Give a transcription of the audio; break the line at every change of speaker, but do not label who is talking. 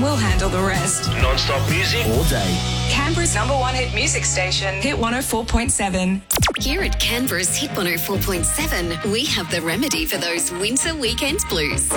we'll handle the rest.
Non-stop music
all day.
Canberra's #1 hit music station, Hit 104.7.
Here at Canberra's Hit 104.7, we have the remedy for those winter weekend blues.